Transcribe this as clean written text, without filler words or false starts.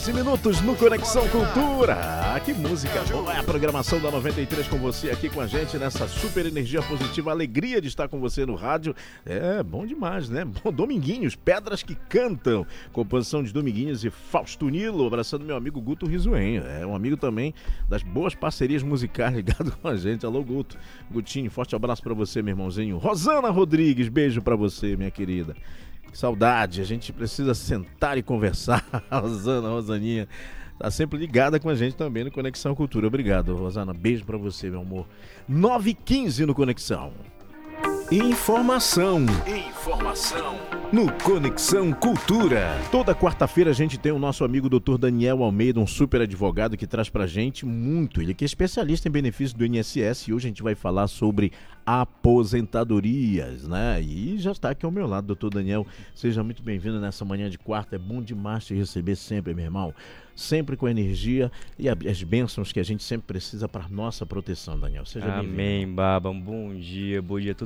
15 minutos no Conexão Cultura. Que música boa, é a programação da 93 com você aqui com a gente nessa super energia positiva, alegria de estar com você no rádio. É bom demais, né? Bom, Dominguinhos, Pedras que Cantam, composição de Dominguinhos e Fausto Nilo, abraçando meu amigo Guto Rizuenho, é um amigo também das boas parcerias musicais ligado com a gente. Alô Guto, Gutinho, forte abraço pra você, meu irmãozinho. Rosana Rodrigues, beijo pra você, minha querida. Que saudade, a gente precisa sentar e conversar. Rosaninha, tá sempre ligada com a gente também no Conexão Cultura. Obrigado, Rosana. Beijo pra você, meu amor. 9h15 no Conexão. Informação no Conexão Cultura. Toda quarta-feira a gente tem o nosso amigo Dr. Daniel Almeida, um super advogado que traz pra gente muito. Ele que é especialista em benefícios do INSS e hoje a gente vai falar sobre aposentadorias, né? E já está aqui ao meu lado, Dr. Daniel. Seja muito bem-vindo nessa manhã de quarta. É bom demais te receber sempre, meu irmão. Sempre com energia e as bênçãos que a gente sempre precisa para nossa proteção, Daniel. Seja bem-vindo. Amém, Baba. Bom dia a todos